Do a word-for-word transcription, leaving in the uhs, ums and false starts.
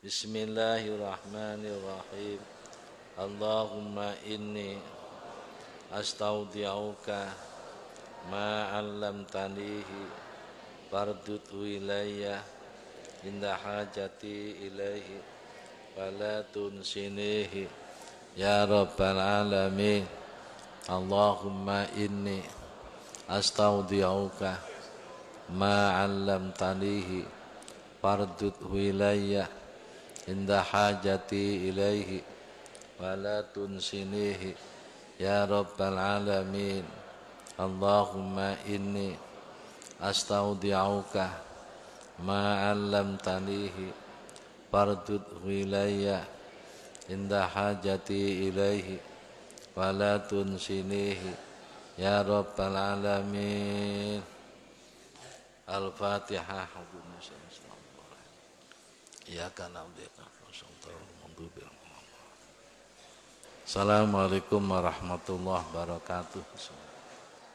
Bismillahirrahmanirrahim. Allahumma inni astaudi'uka ma 'allamtanihi fardudhu ilayya inda hajati ilaihi wala tunsinihi ya rabbal alamin. Allahumma inni astaudi'uka ma 'allamtanihi fardudhu ilayya inda hajati ilaihi wala tunsinihi ya rabbal alamin. Allahumma inni astaudi'uka ma 'allamtanihi fardudhu ilayya inda hajati ilaihi wala tunsinihi ya rabbal alamin. Al-Fatihah. Assalamualaikum warahmatullahi wabarakatuh.